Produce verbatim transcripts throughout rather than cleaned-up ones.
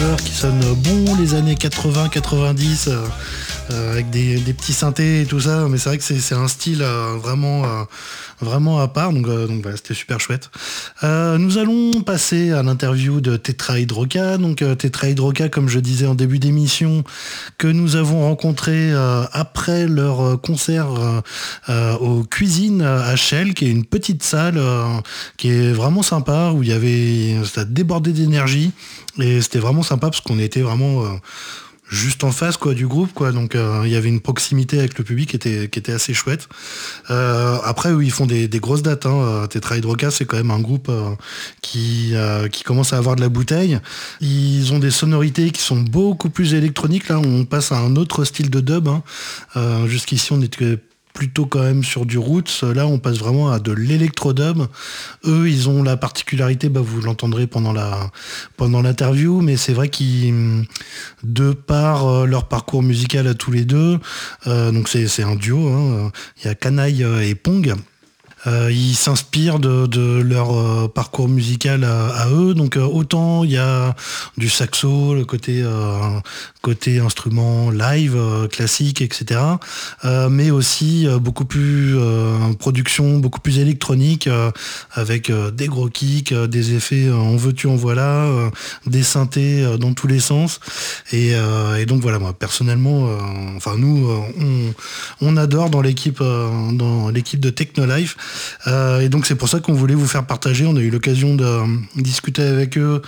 synthétiseurs qui sonnent bon les années quatre-vingts quatre-vingt-dix euh, euh, avec des, des petits synthés et tout ça, mais c'est vrai que c'est, c'est un style euh, vraiment, euh, vraiment à part, donc, euh, donc voilà, c'était super chouette. Euh, nous allons passer à l'interview de Tetrahydroka, donc euh, Tetrahydroka, comme je disais en début d'émission, que nous avons rencontré euh, après leur concert euh, euh, aux Cuisines à Chelles, qui est une petite salle euh, qui est vraiment sympa, où il y avait, ça débordait d'énergie, et c'était vraiment sympa parce qu'on était vraiment euh, juste en face quoi du groupe quoi, donc euh, il y avait une proximité avec le public qui était, qui était assez chouette. Euh, après eux, ils font des, des grosses dates, hein. Tetrahydroka, c'est quand même un groupe euh, qui, euh, qui commence à avoir de la bouteille. Ils ont des sonorités qui sont beaucoup plus électroniques. Là on passe à un autre style de dub, hein. Euh, jusqu'ici on était plutôt quand même sur du roots. Là on passe vraiment à de l'électrodub. Eux ils ont la particularité, bah, vous l'entendrez pendant la pendant l'interview, mais c'est vrai qu'ils, de par euh, leur parcours musical à tous les deux, euh, donc c'est, c'est un duo, hein. Il y a Canaille et Pong. Euh, ils s'inspirent de, de leur euh, parcours musical à, à eux, donc euh, autant il y a du saxo, le côté euh, côté instrument live euh, classique, et cetera. Euh, mais aussi euh, beaucoup plus euh, production, beaucoup plus électronique, euh, avec euh, des gros kicks, euh, des effets euh, en veux-tu en voilà, euh, des synthés euh, dans tous les sens. Et, euh, et donc voilà, moi personnellement, euh, enfin nous, euh, on, on adore dans l'équipe euh, dans l'équipe de Technolife. Euh, et donc c'est pour ça qu'on voulait vous faire partager. On a eu l'occasion de euh, discuter avec eux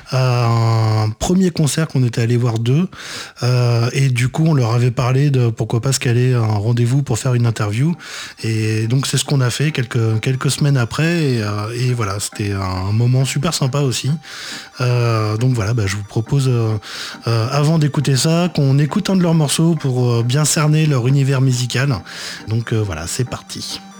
à un premier concert qu'on était allé voir d'eux. Euh, et du coup on leur avait parlé de pourquoi pas se caler un rendez-vous pour faire une interview. Et donc c'est ce qu'on a fait quelques, quelques semaines après. Et, euh, et voilà, c'était un moment super sympa aussi. Euh, donc voilà, bah, je vous propose, euh, euh, avant d'écouter ça, qu'on écoute un de leurs morceaux pour euh, bien cerner leur univers musical. Donc euh, voilà, c'est parti.